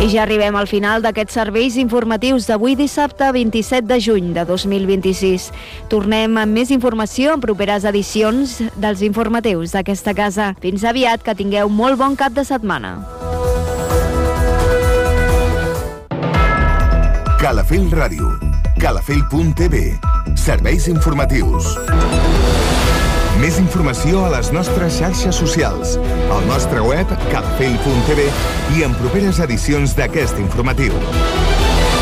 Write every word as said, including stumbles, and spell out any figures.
I ja arribem al final d'aquests serveis informatius d'avui dissabte vint-i-set de juny de dos mil vint-i-sis. Tornem amb més informació en properes edicions dels informatius d'aquesta casa. Fins aviat, que tingueu molt bon cap de setmana. Calafell Ràdio, calafell punt t v, serveis informatius. Més informació a les nostres xarxes socials, al nostre web calafell punt t v i en properes edicions d'aquest informatiu.